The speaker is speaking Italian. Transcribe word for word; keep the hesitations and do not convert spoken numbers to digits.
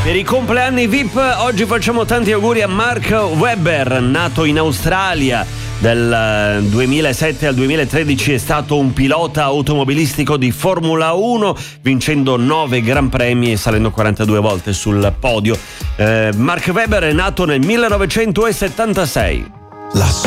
Per i compleanni V I P oggi facciamo tanti auguri a Mark Webber, nato in Australia. Dal duemilasette al duemilatredici è stato un pilota automobilistico di Formula uno, vincendo nove Gran Premi e salendo quarantadue volte sul podio. Eh, Mark Webber è nato nel millenovecentosettantasei. La